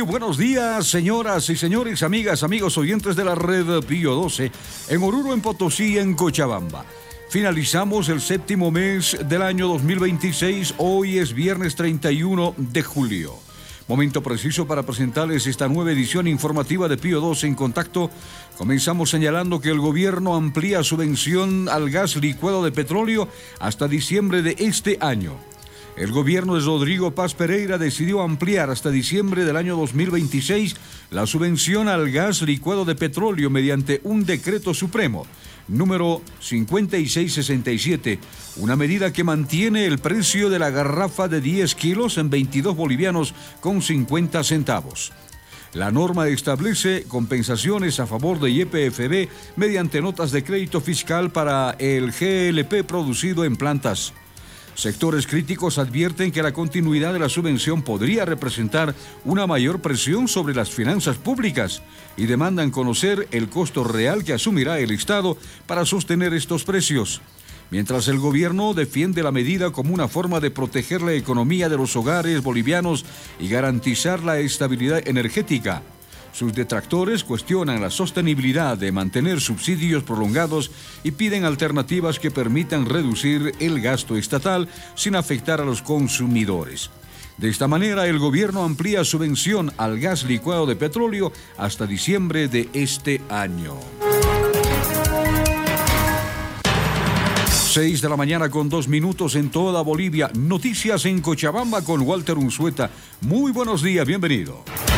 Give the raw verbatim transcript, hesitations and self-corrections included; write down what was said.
Muy buenos días, señoras y señores, amigas, amigos oyentes de la red Pío doce, en Oruro, en Potosí, en Cochabamba. Finalizamos el séptimo mes del año dos mil veintiséis, hoy es viernes treinta y uno de julio. Momento preciso para presentarles esta nueva edición informativa de Pío doce en contacto. Comenzamos señalando que el gobierno amplía subvención al gas licuado de petróleo hasta diciembre de este año. El gobierno de Rodrigo Paz Pereira decidió ampliar hasta diciembre del año dos mil veintiséis la subvención al gas licuado de petróleo mediante un decreto supremo, número cincuenta y seis sesenta y siete, una medida que mantiene el precio de la garrafa de diez kilos en veintidós bolivianos con cincuenta centavos. La norma establece compensaciones a favor de Y P F B mediante notas de crédito fiscal para el G L P producido en plantas. Sectores críticos advierten que la continuidad de la subvención podría representar una mayor presión sobre las finanzas públicas y demandan conocer el costo real que asumirá el Estado para sostener estos precios. Mientras el gobierno defiende la medida como una forma de proteger la economía de los hogares bolivianos y garantizar la estabilidad energética, sus detractores cuestionan la sostenibilidad de mantener subsidios prolongados y piden alternativas que permitan reducir el gasto estatal sin afectar a los consumidores. De esta manera, el gobierno amplía subvención al gas licuado de petróleo hasta diciembre de este año. Seis de la mañana con dos minutos en toda Bolivia. Noticias en Cochabamba con Walter Unzueta. Muy buenos días, bienvenido.